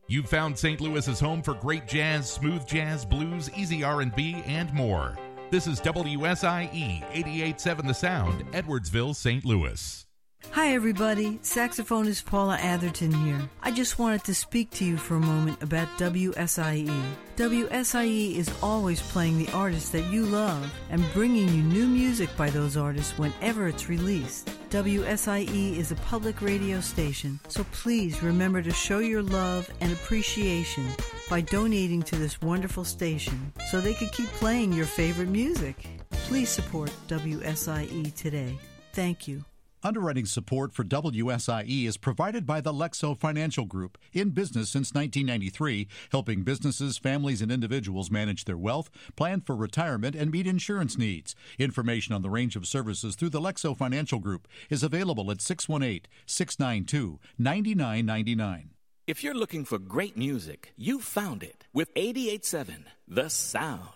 You've found St. Louis's home for great jazz, smooth jazz, blues, easy R&B, and more. This is WSIE 88.7 The Sound, Edwardsville, St. Louis. Hi everybody, saxophonist Paula Atherton here. I just wanted to speak to you for a moment about WSIE. WSIE is always playing the artists that you love and bringing you new music by those artists whenever it's released. WSIE is a public radio station, so please remember to show your love and appreciation by donating to this wonderful station so they can keep playing your favorite music. Please support WSIE today. Thank you. Underwriting support for WSIE is provided by the Lexo Financial Group, in business since 1993, helping businesses, families, and individuals manage their wealth, plan for retirement, and meet insurance needs. Information on the range of services through the Lexo Financial Group is available at 618-692-9999. If you're looking for great music, you found it with 88.7 The Sound.